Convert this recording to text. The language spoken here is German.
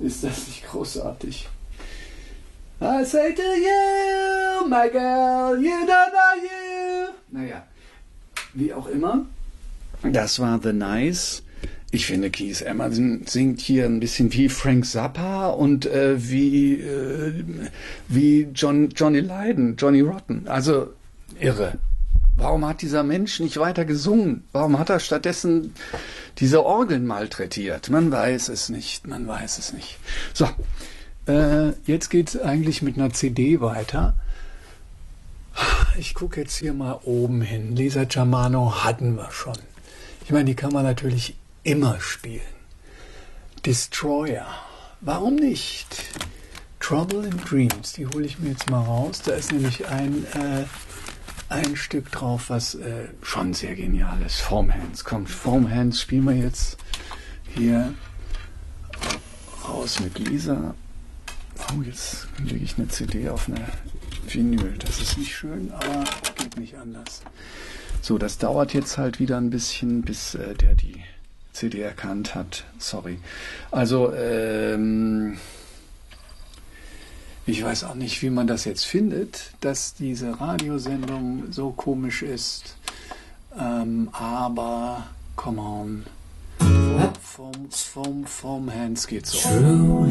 Ist das nicht großartig? I say to you, my girl, you don't know you. Naja, wie auch immer. Das war The Nice. Ich finde, Keith Emerson singt hier ein bisschen wie Frank Zappa und wie Johnny Lydon, Johnny Rotten. Also irre. Warum hat dieser Mensch nicht weiter gesungen? Warum hat er stattdessen diese Orgeln malträtiert? Man weiß es nicht, man weiß es nicht. So, jetzt geht's eigentlich mit einer CD weiter. Ich gucke jetzt hier mal oben hin. Lisa Germano hatten wir schon. Ich meine, die kann man natürlich immer spielen. Destroyer. Warum nicht? Trouble in Dreams. Die hole ich mir jetzt mal raus. Da ist nämlich ein Stück drauf, was schon sehr genial ist. Foam Hands. Kommt, Foam Hands spielen wir jetzt hier raus mit Lisa. Oh, jetzt lege ich eine CD auf eine Vinyl. Das ist nicht schön, aber geht nicht anders. So, das dauert jetzt halt wieder ein bisschen, bis der die CD erkannt hat. Sorry. Also, ich weiß auch nicht, wie man das jetzt findet, dass diese Radiosendung so komisch ist. Aber, come on. Foam Hands geht so. True